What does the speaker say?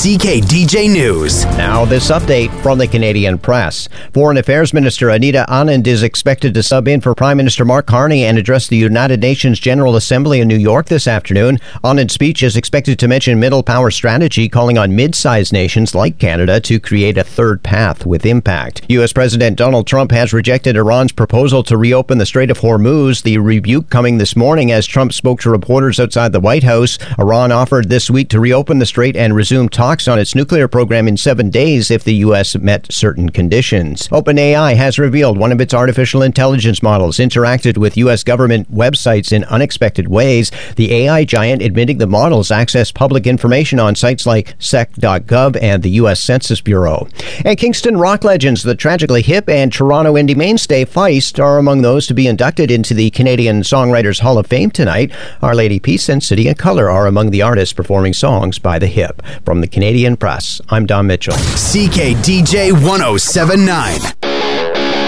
CKDJ News. Now this update from the Canadian Press. Foreign Affairs Minister Anita Anand is expected to sub in for Prime Minister Mark Carney and address the United Nations General Assembly in New York this afternoon. Anand's speech is expected to mention middle power strategy, calling on mid-sized nations like Canada to create a third path with impact. U.S. President Donald Trump has rejected Iran's proposal to reopen the Strait of Hormuz, the rebuke coming this morning as Trump spoke to reporters outside the White House. Iran offered this week to reopen the strait and resume talks on its nuclear program in 7 days if the U.S. met certain conditions. OpenAI has revealed one of its artificial intelligence models interacted with U.S. government websites in unexpected ways. The AI giant admitting the models access public information on sites like sec.gov and the U.S. Census Bureau. And Kingston rock legends, the tragically hip and Toronto indie mainstay Feist, are among those to be inducted into the Canadian Songwriters Hall of Fame tonight. Our Lady Peace and City of Color are among the artists performing songs by the hip. From the Canadian Press, I'm Don Mitchell. CKDJ 1079.